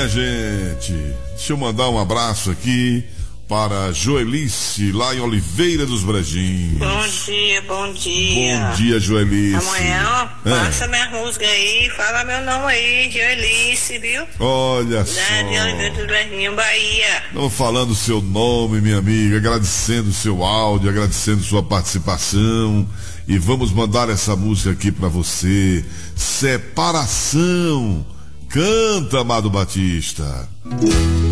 minha gente, deixa eu mandar um abraço aqui para Joelice, lá em Oliveira dos Brejinhos. Bom dia, bom dia. Bom dia, Joelice. Amanhã, passa minha música aí, fala meu nome aí, Joelice, viu? Olha só. De Oliveira dos Brejinhos, Bahia. Não falando o seu nome, minha amiga, agradecendo o seu áudio, agradecendo sua participação. E vamos mandar essa música aqui para você. Separação. Canta, Amado Batista.